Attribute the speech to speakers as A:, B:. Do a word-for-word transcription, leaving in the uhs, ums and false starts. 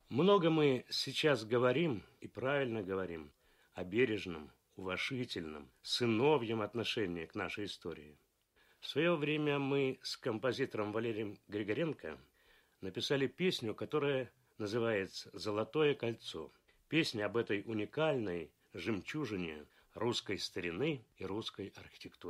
A: Много мы сейчас говорим, и правильно говорим, о бережном, уважительном, сыновьем отношении к нашей истории. В свое время мы с композитором Валерием Григоренко написали песню, которая называется «Золотое кольцо». Песня об этой уникальной жемчужине русской старины и русской архитектуры.